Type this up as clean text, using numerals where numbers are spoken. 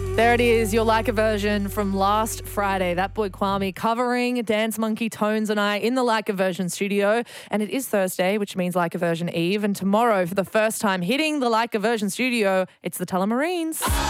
There it is, your Like a Version from last Friday. That boy Kwame covering Dance Monkey, Tones and I in the Like a Version studio. And it is Thursday, which means Like a Version Eve. And tomorrow, for the first time hitting the Like a Version studio, it's the Tullamarines.